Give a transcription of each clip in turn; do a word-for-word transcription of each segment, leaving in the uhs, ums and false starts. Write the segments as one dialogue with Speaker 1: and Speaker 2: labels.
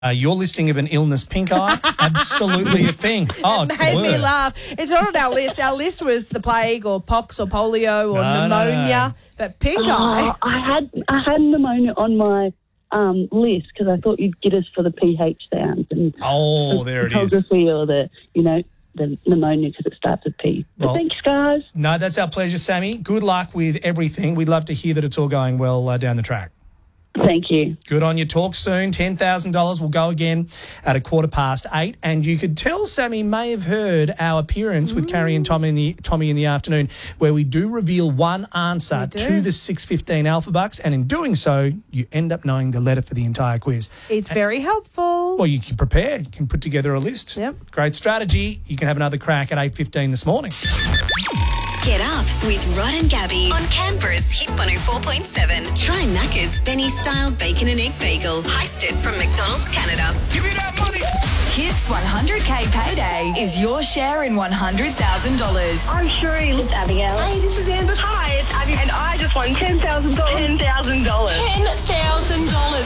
Speaker 1: Uh, your listing of an illness, pink eye, absolutely a thing. Oh, it's
Speaker 2: It made
Speaker 1: the
Speaker 2: me
Speaker 1: worst.
Speaker 2: laugh. It's not on our list. Our list was the plague or pox or polio or
Speaker 1: No, no,
Speaker 2: pneumonia,
Speaker 1: no.
Speaker 2: but pink eye.
Speaker 3: Oh, I had I had pneumonia on my um, list because I thought you'd get us for the pH sounds and
Speaker 1: Oh, there it is.
Speaker 3: photography or the, you know, the pneumonia because it starts with P. But
Speaker 1: Well-
Speaker 3: thanks, guys.
Speaker 1: No, that's our pleasure, Sammy. Good luck with everything. We'd love to hear that it's all going well uh, down the track.
Speaker 3: Thank you.
Speaker 1: Good on you. Talk soon. ten thousand dollars will go again at a quarter past eight. And you could tell Sammy may have heard our appearance with Carrie and Tommy in the Tommy in the afternoon, where we do reveal one answer
Speaker 2: We do.
Speaker 1: to the six fifteen Alpha Bucks. And in doing so, you end up knowing the letter for the entire quiz.
Speaker 2: It's very helpful.
Speaker 1: Well, you can prepare. You can put together a list.
Speaker 2: Yep.
Speaker 1: Great strategy. You can have another crack at eight fifteen this morning.
Speaker 4: Get up with Rod and Gabby on Canberra's Hit one oh four point seven. Try Macca's Benny-style bacon and egg bagel, heisted from McDonald's Canada.
Speaker 5: Give me that money.
Speaker 6: Hits one hundred K payday is your share in one hundred thousand dollars.
Speaker 7: I'm Sheree. It's Abigail.
Speaker 8: Hey, this is Amber.
Speaker 7: Hi, it's Abby. And I just won ten thousand dollars. ten thousand dollars.
Speaker 8: ten thousand dollars.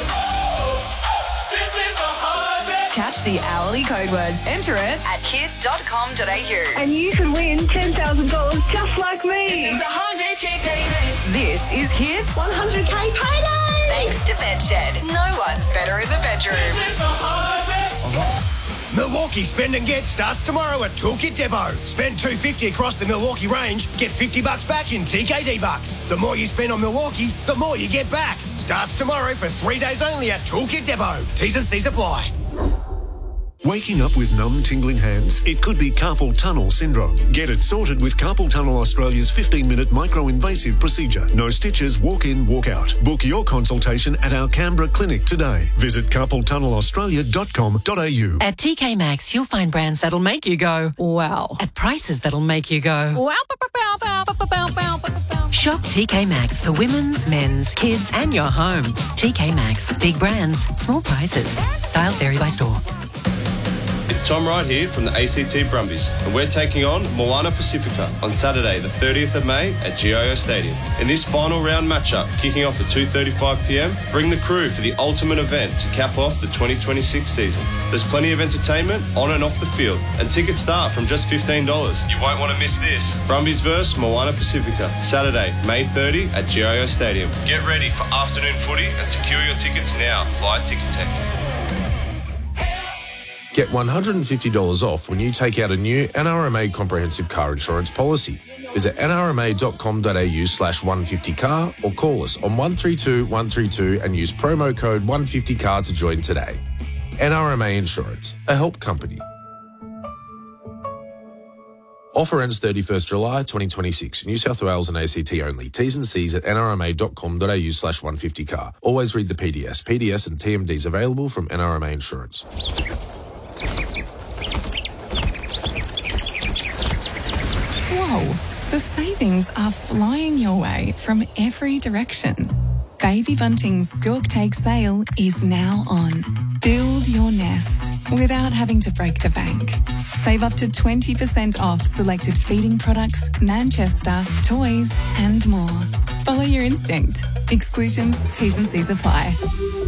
Speaker 6: Catch the hourly code words. Enter it at hit dot com dot a u.
Speaker 7: And you can win ten thousand dollars just like me.
Speaker 5: This is one hundred K payday.
Speaker 6: This is Hits.
Speaker 8: one hundred K payday.
Speaker 6: Thanks to Bedshed. No one's better in the bedroom.
Speaker 5: Milwaukee Spend and Get starts tomorrow at Toolkit Depot. Spend two hundred fifty dollars across the Milwaukee range, get fifty bucks back in T K D bucks. The more you spend on Milwaukee, the more you get back. Starts tomorrow for three days only at Toolkit Depot. T's and C's apply.
Speaker 9: Waking up with numb, tingling hands? It could be carpal tunnel syndrome. Get it sorted with Carpal Tunnel Australia's fifteen-minute micro-invasive procedure. No stitches, walk in, walk out. Book your consultation at our Canberra clinic today. Visit carpal tunnel australia dot com dot a u.
Speaker 10: At T K Maxx, you'll find brands that'll make you go,
Speaker 2: Wow.
Speaker 10: at prices that'll make you go.
Speaker 2: Wow. Bow, bow, bow, bow, bow, bow, bow, bow.
Speaker 10: Shop T K Maxx for women's, men's, kids, and your home. T K Maxx, big brands, small prices. Styles vary by store.
Speaker 11: It's Tom Wright here from the A C T Brumbies, and we're taking on Moana Pacifica on Saturday, the thirtieth of May at G I O Stadium. In this final round matchup, kicking off at two thirty-five p m, bring the crew for the ultimate event to cap off the twenty twenty-six season. There's plenty of entertainment on and off the field, and tickets start from just fifteen dollars. You won't want to miss this. Brumbies versus Moana Pacifica, Saturday, May thirtieth at G I O Stadium. Get ready for afternoon footy and secure your tickets now via Ticketek.
Speaker 12: Get one hundred fifty dollars off when you take out a new N R M A comprehensive car insurance policy. Visit n r m a dot com dot a u slash one fifty car or call us on one three two one three two and use promo code one fifty car to join today. N R M A Insurance, a help company. Offer ends thirty-first of July twenty twenty-six. New South Wales and A C T only. T's and C's at n r m a dot com dot a u slash one fifty car. Always read the P D S. P D S and T M Ds available from N R M A Insurance.
Speaker 13: Whoa, the savings are flying your way from every direction. Baby Bunting's Stork Take sale is now on. Build your nest without having to break the bank. Save up to twenty percent off selected feeding products, Manchester, toys, and more. Follow your instinct. Exclusions, T's and C's apply.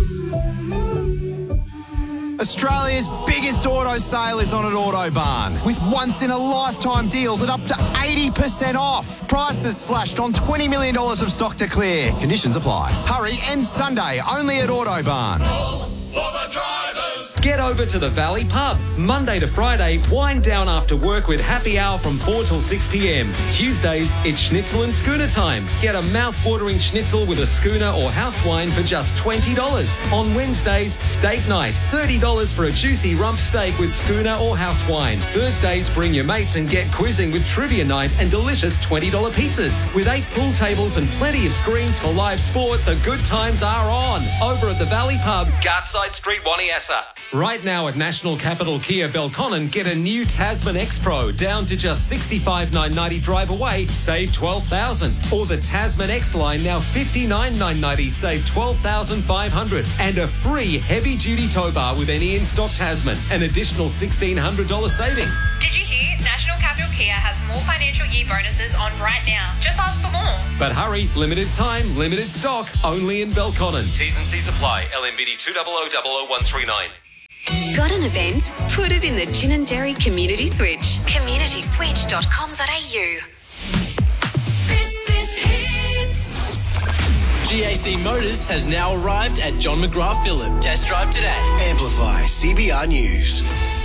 Speaker 14: Australia's biggest auto sale is on at Autobarn, with once-in-a-lifetime deals at up to eighty percent off. Prices slashed on twenty million dollars of stock to clear. Conditions apply. Hurry, end Sunday, only at Autobarn.
Speaker 15: For the drivers. Get over to the Valley Pub. Monday to Friday, wind down after work with happy hour from four till six p m. Tuesdays, it's schnitzel and schooner time. Get a mouth-watering schnitzel with a schooner or house wine for just twenty dollars. On Wednesdays, steak night. thirty dollars for a juicy rump steak with schooner or house wine. Thursdays, bring your mates and get quizzing with trivia night and delicious twenty dollars pizzas. With eight pool tables and plenty of screens for live sport, the good times are on. Over at the Valley Pub, Gartside Street, Waniessa. Right now at National Capital Kia Belconnen, get a new Tasman X-Pro down to just sixty-five thousand nine hundred ninety drive away, save twelve thousand dollars. Or the Tasman X-Line now fifty-nine thousand nine hundred ninety, save twelve thousand five hundred dollars. And a free heavy-duty tow bar with any in-stock Tasman, an additional sixteen hundred dollars saving.
Speaker 16: Did you hear? National Capital Kia has more financial year bonuses on right now. Just ask for more.
Speaker 15: But hurry, limited time, limited stock, only in Belconnen. T's and C's apply. L M B D two zero zero zero zero one three nine.
Speaker 4: Got an event? Put it in the Ginninderry Community Switch. community switch dot com dot a u.
Speaker 17: This is Hit. G A C Motors has now arrived at John McGrath Phillip. Test drive today.
Speaker 5: Amplify C B R News.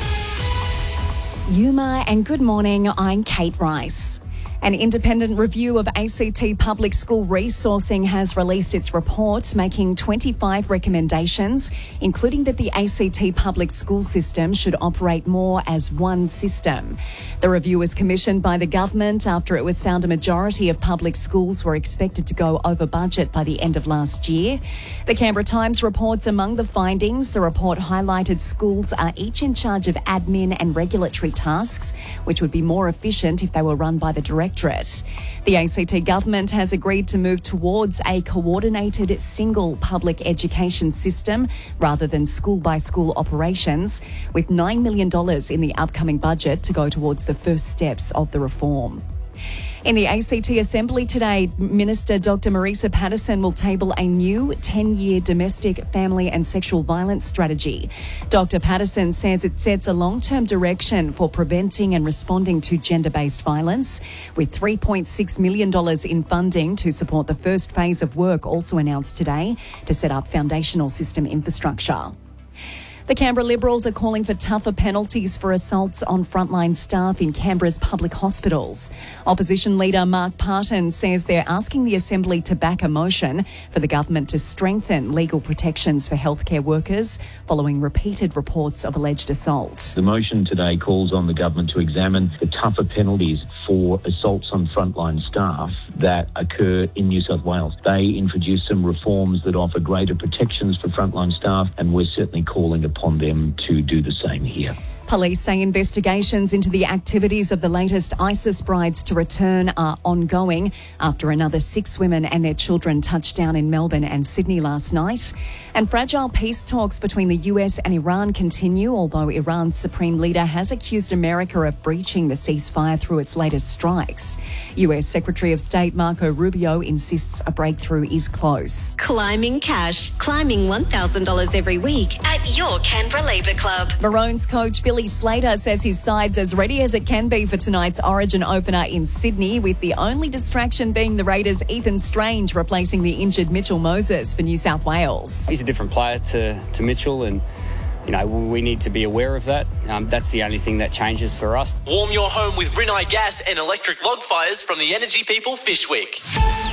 Speaker 18: Yuma, and good morning, I'm Kate Rice. An independent review of A C T public school resourcing has released its report, making twenty-five recommendations, including that the A C T public school system should operate more as one system. The review was commissioned by the government after it was found a majority of public schools were expected to go over budget by the end of last year. The Canberra Times reports among the findings, the report highlighted schools are each in charge of admin and regulatory tasks, which would be more efficient if they were run by the director. The A C T government has agreed to move towards a coordinated single public education system rather than school-by-school operations, with nine million dollars in the upcoming budget to go towards the first steps of the reform. In the A C T Assembly today, Minister Doctor Marisa Patterson will table a new ten-year domestic, family and sexual violence strategy. Doctor Patterson says it sets a long-term direction for preventing and responding to gender-based violence, with three point six million dollars in funding to support the first phase of work also announced today to set up foundational system infrastructure. The Canberra Liberals are calling for tougher penalties for assaults on frontline staff in Canberra's public hospitals. Opposition leader Mark Parton says they're asking the Assembly to back a motion for the government to strengthen legal protections for healthcare workers following repeated reports of alleged assault.
Speaker 19: The motion today calls on the government to examine the tougher penalties for assaults on frontline staff that occur in New South Wales. They introduced some reforms that offer greater protections for frontline staff, and we're certainly calling upon them to do the same here.
Speaker 18: Police say investigations into the activities of the latest ISIS brides to return are ongoing after another six women and their children touched down in Melbourne and Sydney last night. And fragile peace talks between the U S and Iran continue, although Iran's supreme leader has accused America of breaching the ceasefire through its latest strikes. U S Secretary of State Marco Rubio insists a breakthrough is close.
Speaker 4: Climbing cash. Climbing one thousand dollars every week at your Canberra Labour Club.
Speaker 18: Maroons coach Billy Slater says his side's as ready as it can be for tonight's Origin opener in Sydney, with the only distraction being the Raiders' Ethan Strange replacing the injured Mitchell Moses for New South Wales.
Speaker 20: He's a different player to, to Mitchell, and you know we need to be aware of that. Um, that's the only thing that changes for us.
Speaker 17: Warm your home with Rinnai gas and electric log fires from the Energy People Fishwick.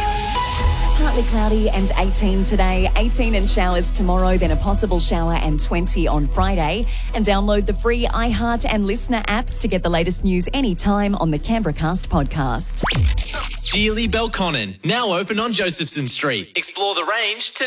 Speaker 18: Partly cloudy and eighteen today, eighteen and showers tomorrow, then a possible shower and twenty on Friday. And download the free iHeart and Listener apps to get the latest news anytime on the Canberra Cast podcast.
Speaker 17: Geely Belconnen, now open on Josephson Street. Explore the range today.